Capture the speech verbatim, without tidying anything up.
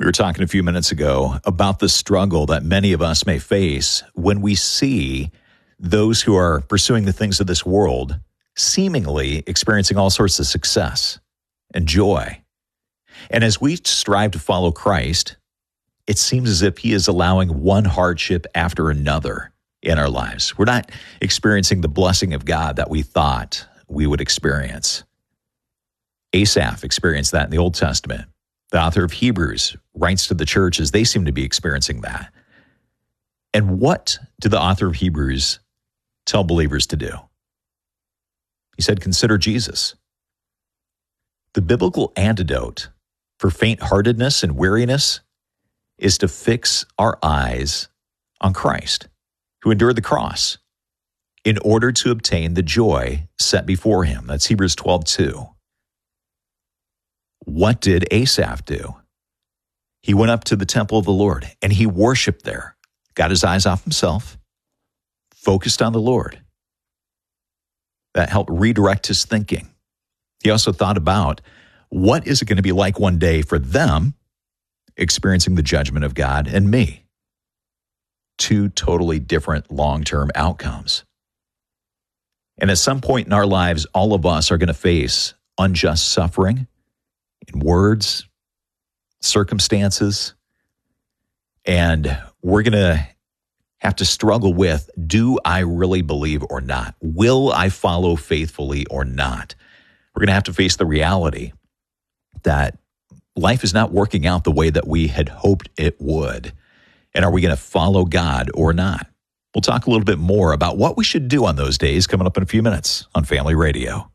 We were talking a few minutes ago about the struggle that many of us may face when we see those who are pursuing the things of this world seemingly experiencing all sorts of success and joy. And as we strive to follow Christ, it seems as if he is allowing one hardship after another in our lives. We're not experiencing the blessing of God that we thought we would experience. Asaph experienced that in the Old Testament. The author of Hebrews writes to the church as they seem to be experiencing that. And what did the author of Hebrews tell believers to do? He said, consider Jesus. The biblical antidote for faint-heartedness and weariness is to fix our eyes on Christ, who endured the cross in order to obtain the joy set before him. That's Hebrews twelve two. What did Asaph do? He went up to the temple of the Lord and he worshiped there, got his eyes off himself, focused on the Lord. That helped redirect his thinking. He also thought about what is it going to be like one day for them experiencing the judgment of God and me. Two totally different long-term outcomes. And at some point in our lives, all of us are going to face unjust suffering in words, circumstances, and we're going to have to struggle with, do I really believe or not? Will I follow faithfully or not? We're going to have to face the reality that life is not working out the way that we had hoped it would. And are we going to follow God or not? We'll talk a little bit more about what we should do on those days coming up in a few minutes on Family Radio.